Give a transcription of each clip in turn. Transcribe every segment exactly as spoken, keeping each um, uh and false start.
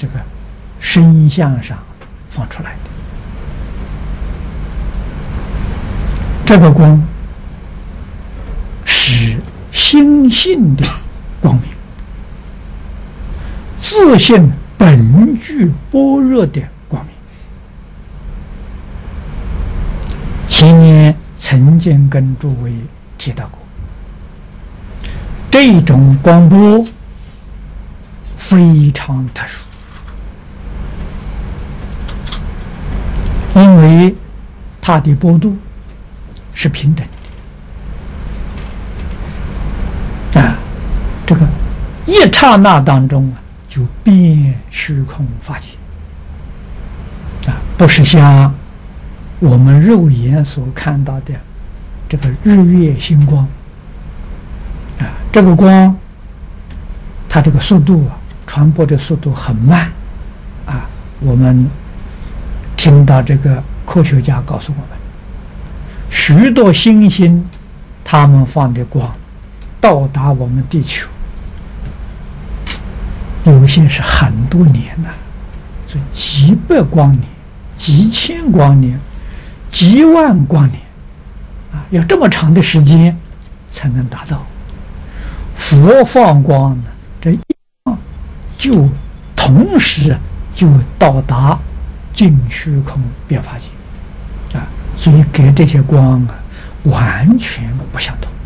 这个身相上放出来的。这个光是心性的光明，自性本具般若的光明。前面曾经跟诸位提到过，这种光波非常特殊，因为它的波度是平等的啊，这个一刹那当中啊，就变虚空法界啊，不是像我们肉眼所看到的这个日月星光啊，这个光它这个速度啊，传播的速度很慢啊。我们听到这个科学家告诉我们，许多星星他们放的光到达我们地球，有些是很多年呐、啊，所以几百光年、几千光年、几万光年啊，要这么长的时间才能达到。佛放光呢，这一放就同时就到达净虚空变法界啊，所以给这些光啊完全不相同。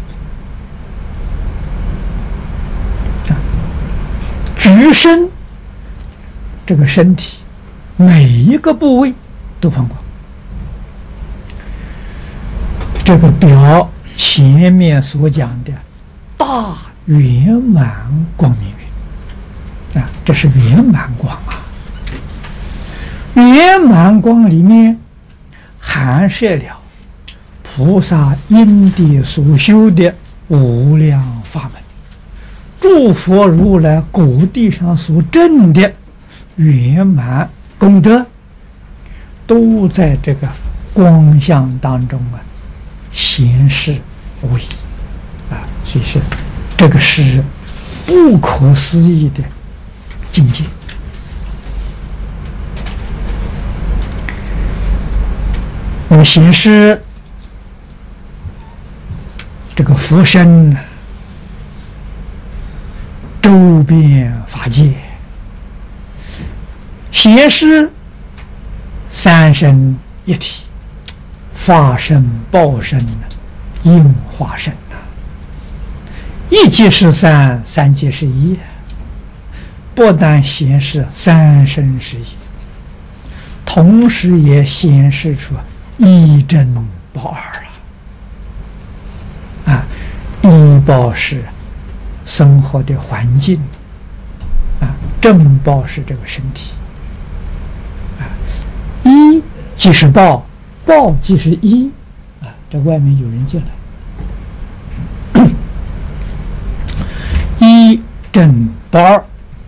啊，举身这个身体每一个部位都放光。这个表前面所讲的大圆满光明云啊，这是圆满光啊。圆满光里面含摄了菩萨因地所修的无量法门，诸佛如来果地上所证的圆满功德，都在这个光相当中啊显示无疑啊，所以是这个是不可思议的境界。那么显示这个佛身周遍法界，显示三身一体，法身、报身、应化身呐，一即是三，三即是一，不但显示三身是一，同时也显示出一真报二了啊！一报是生活的环境啊，正报是这个身体啊，一即是报，报即是一啊。这外面有人进来，一正报二。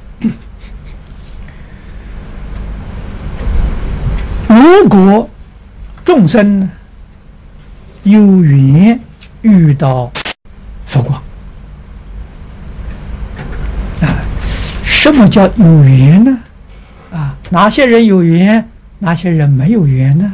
如果众生有缘遇到佛光啊，什么叫有缘呢？啊，哪些人有缘，哪些人没有缘呢？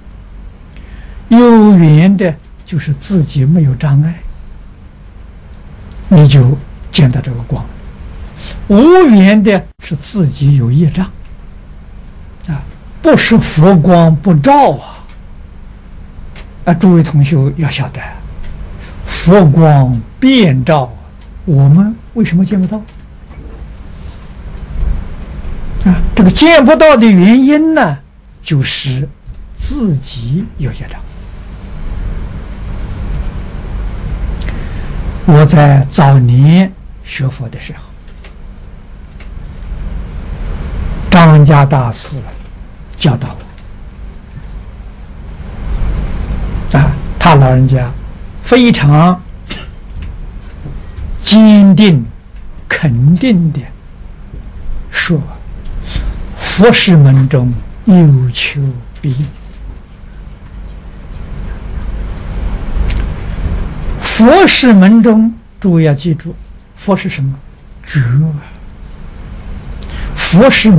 有缘的就是自己没有障碍，你就见到这个光；无缘的是自己有业障啊，不是佛光不照啊。啊，诸位同学要晓得，佛光遍照，我们为什么见不到？啊，这个见不到的原因呢，就是自己有业障。我在早年学佛的时候，张家大师教导我，啊，他老人家非常坚定、肯定的说：“佛事门中有求必应。”佛事门中，诸位要记住，佛是什么？觉。佛是